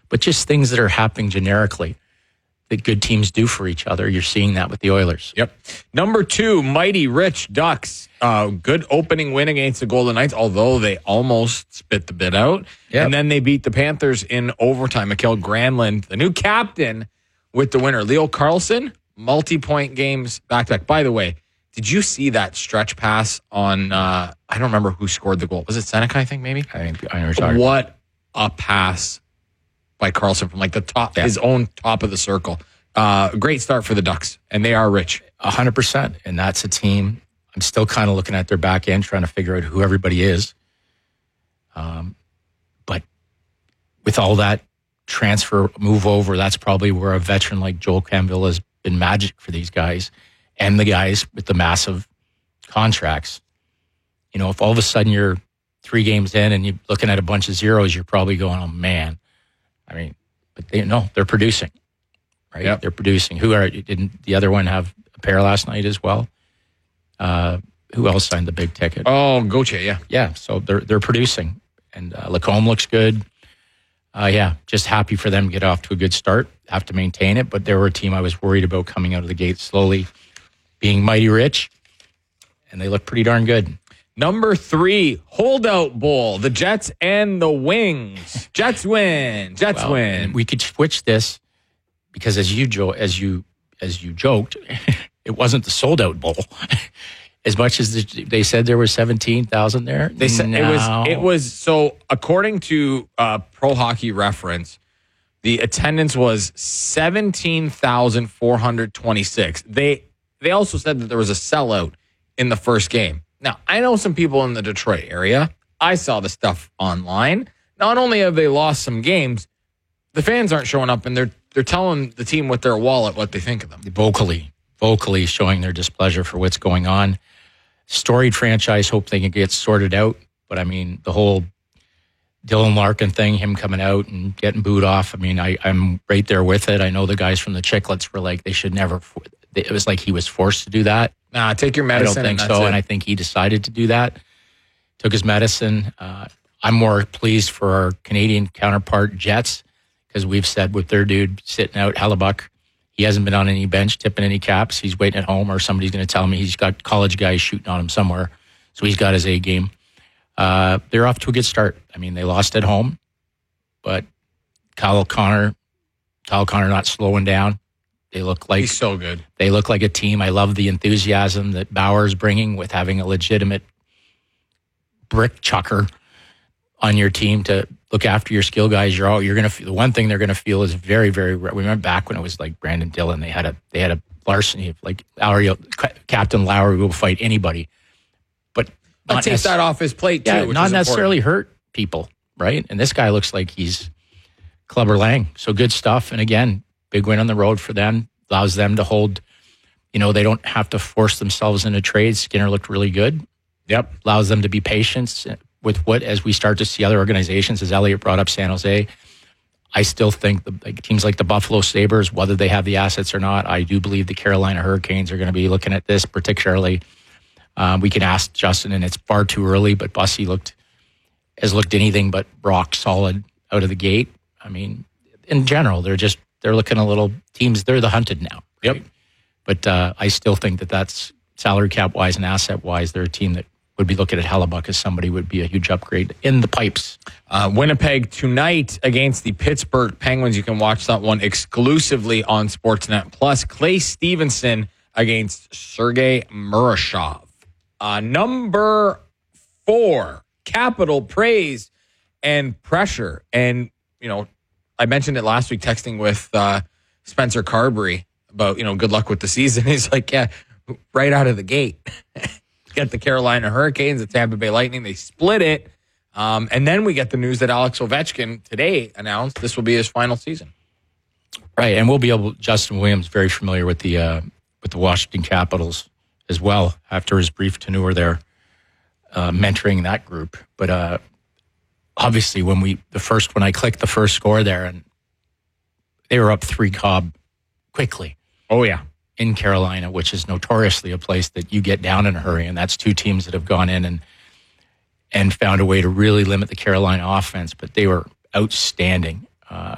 but just things that are happening generically that good teams do for each other. You're seeing that with the Oilers. Yep. Number 2, Mighty Rich Ducks. Good opening win against the Golden Knights, although they almost spit the bit out. Yep. And then they beat the Panthers in overtime. Mikael Granlund, the new captain, with the winner. Leo Carlsson, multi-point games back-to-back. By the way, did you see that stretch pass on, I don't remember who scored the goal. Was it Seneca, I think, maybe? I know you're talking What a pass by Carlson from like the top, his own top of the circle. Great start for the Ducks, and they are rich. 100%. And that's a team. I'm still kind of looking at their back end, trying to figure out who everybody is. But with all that transfer move over, that's probably where a veteran like Joel Campbell has been magic for these guys and the guys with the massive contracts. You know, if all of a sudden you're 3 games in and you're looking at a bunch of zeros, you're probably going, oh, man. I mean, but they're producing, right? Yep. They're producing. Didn't the other one have a pair last night as well? Who else signed the big ticket? Oh, Gauthier, yeah. Yeah, so they're producing. And Lacombe looks good. Just happy for them to get off to a good start. Have to maintain it, but they were a team I was worried about coming out of the gate slowly, being mighty rich, and they look pretty darn good. Number 3, holdout bowl, the Jets and the Wings. Jets win. Jets win. We could switch this because as you joked, it wasn't the sold out bowl. As much as they said there were 17,000 there. They said it was so according to Pro Hockey Reference, the attendance was 17,426. They also said that there was a sellout in the first game. Now, I know some people in the Detroit area. I saw the stuff online. Not only have they lost some games, the fans aren't showing up, and they're telling the team with their wallet what they think of them. Vocally showing their displeasure for what's going on. Storied franchise, hope they can get sorted out. But, I mean, the whole Dylan Larkin thing, him coming out and getting booed off, I mean, I'm right there with it. I know the guys from the Chicklets were like, they should never... It was like he was forced to do that. Nah, take your medicine. I don't think so, and I think he decided to do that. Took his medicine. I'm more pleased for our Canadian counterpart, Jets, because we've said with their dude sitting out, Hellebuck, he hasn't been on any bench, tipping any caps. He's waiting at home, or somebody's going to tell me he's got college guys shooting on him somewhere. So he's got his A game. They're off to a good start. I mean, they lost at home, but Kyle Connor not slowing down. They look like he's so good. They look like a team. I love the enthusiasm that Bauer's bringing with having a legitimate brick chucker on your team to look after your skill guys. You're going to the one thing they're going to feel is very, very. Remember back when it was like Brandon Dillon, they had a larceny like Lowry, Captain Lowry will fight anybody, but not take that off his plate too. Yeah, which not is necessarily important. hurt people, right? And this guy looks like he's Clubber Lang, so good stuff. And again, big win on the road for them. Allows them to hold, they don't have to force themselves into trades. Skinner looked really good. Yep. Allows them to be patient with as we start to see other organizations, as Elliot brought up San Jose. I still think teams like the Buffalo Sabres, whether they have the assets or not, I do believe the Carolina Hurricanes are going to be looking at this particularly. We can ask Justin, and it's far too early, but Bussy has looked anything but rock solid out of the gate. I mean, in general, they're looking a little teams. They're the hunted now. Yep. Right? But I still think that's salary cap wise and asset wise. They're a team that would be looking at Hellebuck as somebody would be a huge upgrade in the pipes. Winnipeg tonight against the Pittsburgh Penguins. You can watch that one exclusively on Sportsnet Plus. Clay Stevenson against Sergei Murashov. Number 4, capital praise and pressure. And, I mentioned it last week texting with Spencer Carberry about, good luck with the season. He's like, yeah, right out of the gate. Get the Carolina Hurricanes, the Tampa Bay Lightning. They split it. And then we get the news that Alex Ovechkin today announced this will be his final season. Right. And we'll be able, Justin Williams, very familiar with the Washington Capitals as well after his brief tenure there, mentoring that group. But, obviously, when I clicked the first score there, and they were up 3 Cobb quickly. Oh, yeah. In Carolina, which is notoriously a place that you get down in a hurry. And that's 2 teams that have gone in and found a way to really limit the Carolina offense. But they were outstanding.